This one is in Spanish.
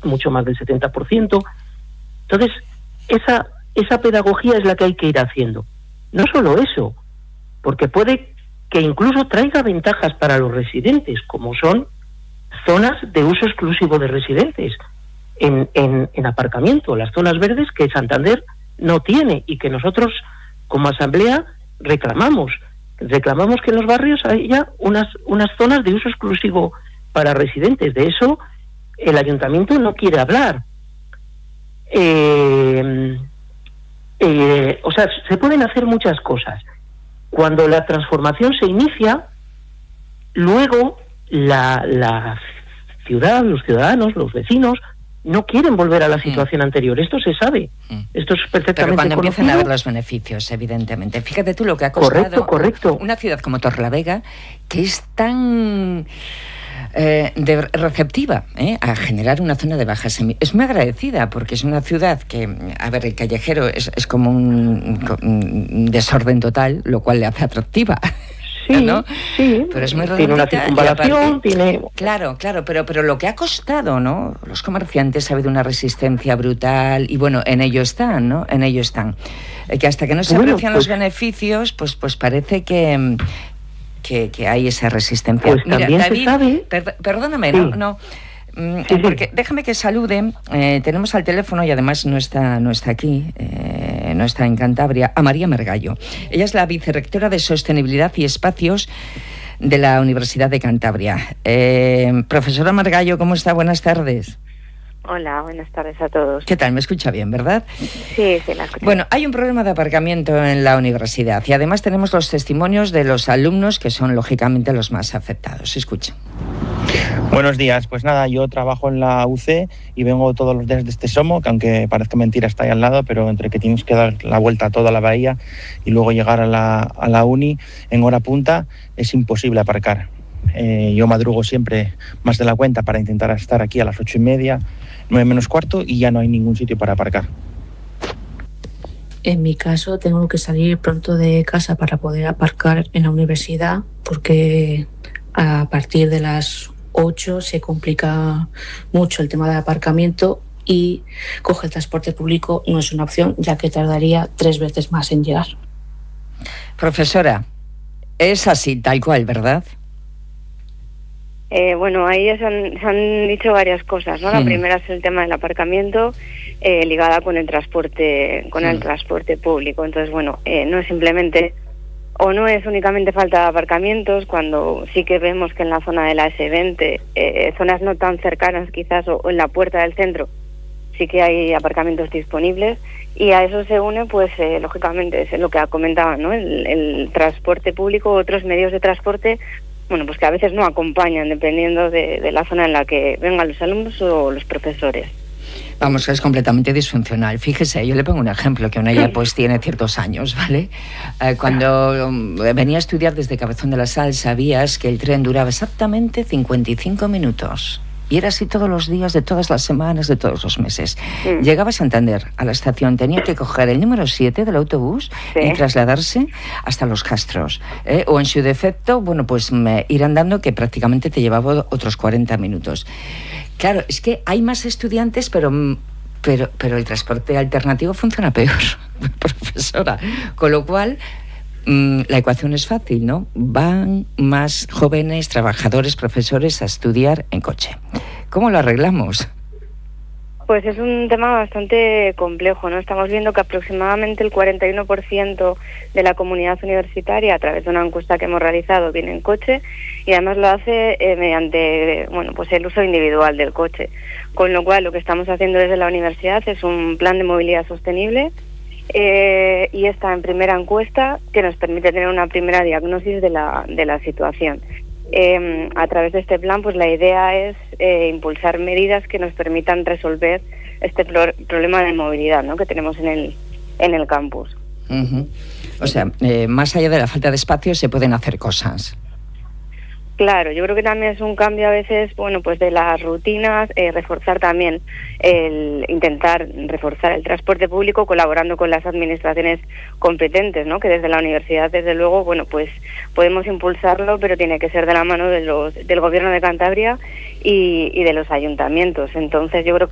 mucho más del 70%. Entonces, esa pedagogía es la que hay que ir haciendo. No solo eso, porque puede que incluso traiga ventajas para los residentes, como son zonas de uso exclusivo de residentes en aparcamiento, las zonas verdes que Santander no tiene y que nosotros como asamblea reclamamos que en los barrios haya unas zonas de uso exclusivo para residentes. De eso el ayuntamiento no quiere hablar. O sea, se pueden hacer muchas cosas. Cuando la transformación se inicia, luego la ciudad, los ciudadanos, los vecinos, no quieren volver a la situación anterior. Esto se sabe. Esto es perfectamente Pero cuando conocido. empiezan a ver los beneficios, evidentemente. Fíjate tú lo que ha costado correcto. una ciudad como Torrelavega, que es tan receptiva a generar una zona de bajas emisiones. Es muy agradecida porque es una ciudad que, a ver, el callejero es como un desorden total, lo cual le hace atractiva. Sí, ¿no? Sí. Pero es muy tiene una circunvalación, tiene... Claro, pero lo que ha costado, ¿no? Los comerciantes ha habido una resistencia brutal y bueno, en ello están, ¿no? En ello están. Que hasta que no se aprecian los beneficios, pues parece que hay esa resistencia. Pues mira, también David, se sabe... perdóname, sí. no. Porque déjame que salude, tenemos al teléfono y además no está aquí, no está en Cantabria, a María Margallo. Ella es la vicerrectora de Sostenibilidad y Espacios de la Universidad de Cantabria. Profesora Margallo, ¿cómo está? Buenas tardes. Hola, buenas tardes a todos. ¿Qué tal? Me escucha bien, ¿verdad? Sí, la escucho. Bueno, hay un problema de aparcamiento en la universidad y además tenemos los testimonios de los alumnos que son lógicamente los más afectados. Escuchen. Buenos días, pues nada, yo trabajo en la UC y vengo todos los días desde Somo, que aunque parezca mentira está ahí al lado, pero entre que tienes que dar la vuelta a toda la bahía y luego llegar a la uni en hora punta, es imposible aparcar. Yo madrugo siempre más de la cuenta para intentar estar aquí a las 8:30, 9 menos cuarto y ya no hay ningún sitio para aparcar. En mi caso tengo que salir pronto de casa para poder aparcar en la universidad porque a partir de las 8 se complica mucho el tema del aparcamiento y coger el transporte público no es una opción, ya que tardaría 3 veces más en llegar. Profesora, es así, tal cual, ¿verdad? Bueno, ahí se han dicho varias cosas, ¿no? La primera es el tema del aparcamiento, ligada con el transporte público. Entonces, bueno, no es simplemente o no es únicamente falta de aparcamientos, cuando sí que vemos que en la zona de la S20, zonas no tan cercanas quizás o en la puerta del centro, sí que hay aparcamientos disponibles, y a eso se une, pues, lógicamente, es lo que comentaban, ¿no? El transporte público, otros medios de transporte, bueno, pues que a veces no acompañan, dependiendo de la zona en la que vengan los alumnos o los profesores. Vamos, que es completamente disfuncional. Fíjese, yo le pongo un ejemplo, que una ya pues tiene ciertos años, ¿vale? Cuando venía a estudiar desde Cabezón de la Sal, sabías que el tren duraba exactamente 55 minutos. Y era así todos los días, de todas las semanas, de todos los meses. Llegaba a Santander, a la estación, tenía que coger el número 7 del autobús y trasladarse hasta Los Castros. O en su defecto, bueno, pues ir andando, que prácticamente te llevaba otros 40 minutos. Claro, es que hay más estudiantes, pero el transporte alternativo funciona peor, profesora. Con lo cual, la ecuación es fácil, ¿no? Van más jóvenes, trabajadores, profesores a estudiar en coche. ¿Cómo lo arreglamos? Pues es un tema bastante complejo, ¿no? Estamos viendo que aproximadamente el 41% de la comunidad universitaria, a través de una encuesta que hemos realizado, viene en coche, y además lo hace mediante, bueno, pues el uso individual del coche. Con lo cual, lo que estamos haciendo desde la universidad es un plan de movilidad sostenible, y esta en primera encuesta que nos permite tener una primera diagnosis de la situación. A través de este plan, pues la idea es impulsar medidas que nos permitan resolver este problema de movilidad, ¿no?, que tenemos en el campus. Uh-huh. O sea, más allá de la falta de espacio, se pueden hacer cosas. Claro, yo creo que también es un cambio a veces, bueno, pues de las rutinas, reforzar también intentar reforzar el transporte público colaborando con las administraciones competentes, ¿no? Que desde la universidad, desde luego, bueno, pues podemos impulsarlo, pero tiene que ser de la mano del Gobierno de Cantabria y de los ayuntamientos. Entonces yo creo